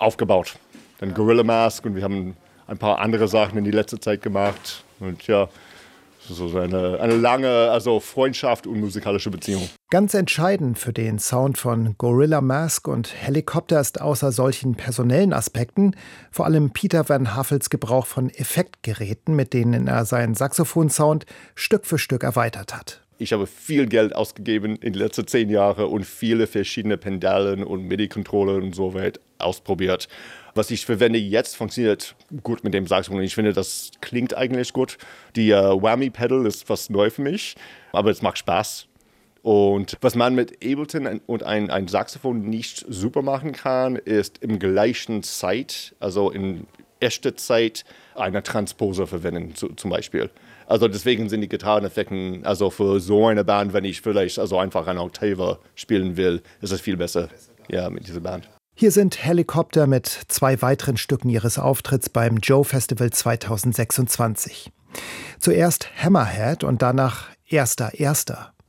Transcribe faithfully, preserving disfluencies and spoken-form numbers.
aufgebaut. Dann Gorilla Mask und wir haben ein paar andere Sachen in die letzte Zeit gemacht. Und ja, so eine, eine lange also Freundschaft und musikalische Beziehung. Ganz entscheidend für den Sound von Gorilla Mask und Helicopter ist außer solchen personellen Aspekten vor allem Peter Van Haffels Gebrauch von Effektgeräten, mit denen er seinen Saxophonsound Stück für Stück erweitert hat. Ich habe viel Geld ausgegeben in den letzten zehn Jahren und viele verschiedene Pendalen und MIDI-Controller und so weiter ausprobiert. Was ich verwende jetzt, funktioniert gut mit dem Saxophon. Ich finde, das klingt eigentlich gut. Die uh, Whammy-Pedal ist was neu für mich, aber es macht Spaß. Und was man mit Ableton und ein, ein Saxophon nicht super machen kann, ist im gleichen Zeit, also in echter Zeit, eine Transposer verwenden zu, zum Beispiel. Also deswegen sind die Gitarreneffekte, also für so eine Band, wenn ich vielleicht also einfach eine Oktave spielen will, ist es viel besser, ja, mit dieser Band. Hier sind Helicopter mit zwei weiteren Stücken ihres Auftritts beim Joe Festival zwanzig sechsundzwanzig. Zuerst Hammerhead und danach Erster Erster.